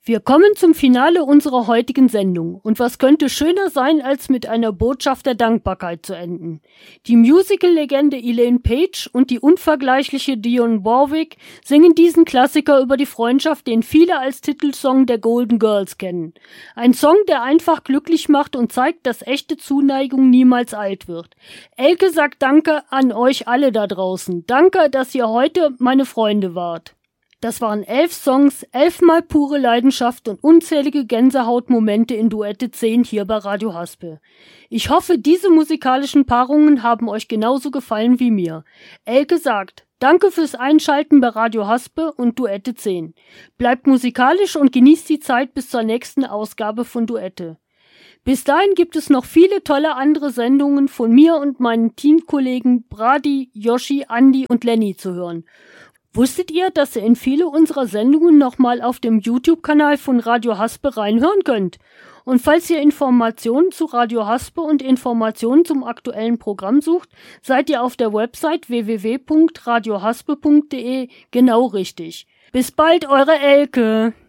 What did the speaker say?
Wir kommen zum Finale unserer heutigen Sendung. Und was könnte schöner sein, als mit einer Botschaft der Dankbarkeit zu enden? Die Musical-Legende Elaine Paige und die unvergleichliche Dionne Warwick singen diesen Klassiker über die Freundschaft, den viele als Titelsong der Golden Girls kennen. Ein Song, der einfach glücklich macht und zeigt, dass echte Zuneigung niemals alt wird. Elke sagt Danke an euch alle da draußen. Danke, dass ihr heute meine Freunde wart. Das waren 11 Songs, 11-mal pure Leidenschaft und unzählige Gänsehautmomente in Duette 10 hier bei Radio Haspel. Ich hoffe, diese musikalischen Paarungen haben euch genauso gefallen wie mir. Elke sagt, danke fürs Einschalten bei Radio Haspel und Duette 10. Bleibt musikalisch und genießt die Zeit bis zur nächsten Ausgabe von Duette. Bis dahin gibt es noch viele tolle andere Sendungen von mir und meinen Teamkollegen Brady, Yoshi, Andi und Lenny zu hören. Wusstet ihr, dass ihr in viele unserer Sendungen nochmal auf dem YouTube-Kanal von Radio Haspel reinhören könnt? Und falls ihr Informationen zu Radio Haspel und Informationen zum aktuellen Programm sucht, seid ihr auf der Website www.radiohaspel.de genau richtig. Bis bald, eure Elke!